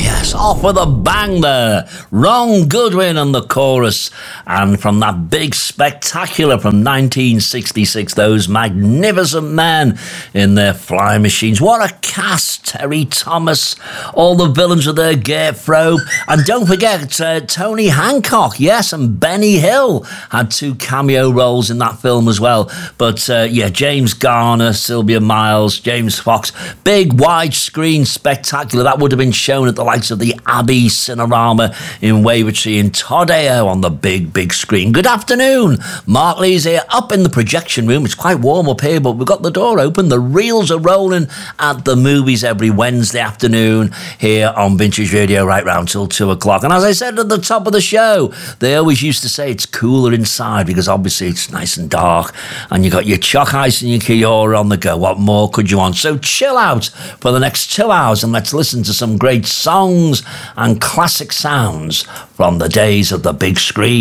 yes, off with a bang there. Ron Goodwin on the chorus. And from that big spectacular from 1966, those magnificent men in their flying machines. What a cast. Terry Thomas, all the villains are there, Gert Frobe. And don't forget, Tony Hancock, yes, and Benny Hill had 2 cameo roles in that film as well. But James Garner, Sylvia Miles, James Fox, big widescreen spectacular. That would have been shown at the likes of the Abbey Cinerama in Wavertree, and Todd Ayer on the big screen. Good afternoon. Mark Lee's here up in the projection room. It's quite warm up here, but we've got the door open. The reels are rolling at the movies every Wednesday afternoon here on Vintage Radio right round till 2 o'clock. And as I said at the top of the show, they always used to say it's cooler inside because obviously it's nice and dark and you got your Choc Ice and your Kia-Ora on the go. What more could you want? So chill out for the next 2 hours and let's listen to some great songs and classic sounds from the days of the big screen.